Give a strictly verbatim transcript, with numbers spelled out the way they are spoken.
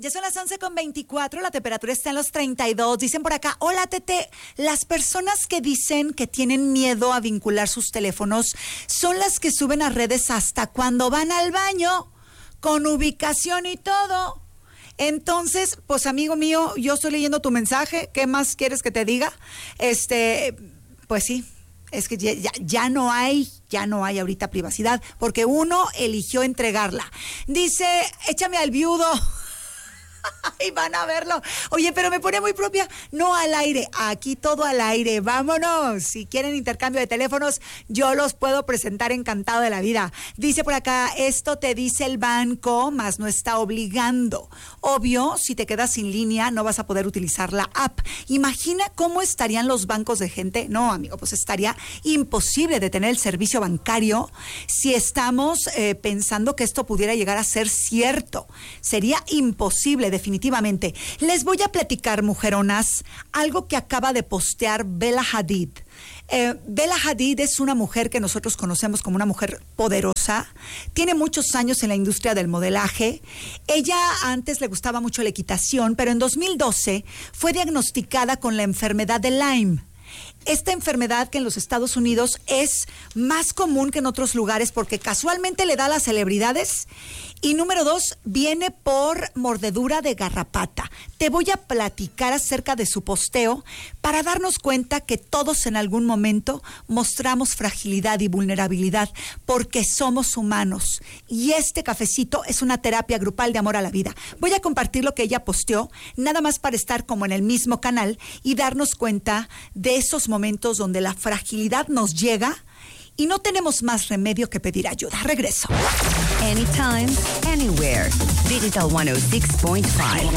Ya son las once con veinticuatro, la temperatura está en los treinta y dos. Dicen por acá, hola Tete, las personas que dicen que tienen miedo a vincular sus teléfonos son las que suben a redes hasta cuando van al baño, con ubicación y todo. Entonces, pues amigo mío, yo estoy leyendo tu mensaje, ¿qué más quieres que te diga? Este, pues sí, es que ya, ya, ya no hay, ya no hay ahorita privacidad, porque uno eligió entregarla. Dice, échame al viudo. Y van a verlo. Oye, pero me pone muy propia. No al aire, aquí todo al aire. Vámonos. Si quieren intercambio de teléfonos, yo los puedo presentar encantado de la vida. Dice por acá, esto te dice el banco, mas no está obligando. Obvio, si te quedas sin línea, no vas a poder utilizar la app. Imagina cómo estarían los bancos de gente. No, amigo, pues estaría imposible de tener el servicio bancario si estamos eh, pensando que esto pudiera llegar a ser cierto. Sería imposible, definitivamente. Les voy a platicar, mujeronas, algo que acaba de postear Bella Hadid. Eh, Bella Hadid es una mujer que nosotros conocemos como una mujer poderosa. Tiene muchos años en la industria del modelaje. Ella antes le gustaba mucho la equitación, pero en dos mil doce fue diagnosticada con la enfermedad de Lyme. Esta enfermedad que en los Estados Unidos es más común que en otros lugares porque casualmente le da a las celebridades. Y número dos, viene por mordedura de garrapata. Te voy a platicar acerca de su posteo para darnos cuenta que todos en algún momento mostramos fragilidad y vulnerabilidad porque somos humanos. Y este cafecito es una terapia grupal de amor a la vida. Voy a compartir lo que ella posteó, nada más para estar como en el mismo canal y darnos cuenta de esos momentos donde la fragilidad nos llega y no tenemos más remedio que pedir ayuda. Regreso. Anytime, anywhere. Digital ciento seis punto cinco.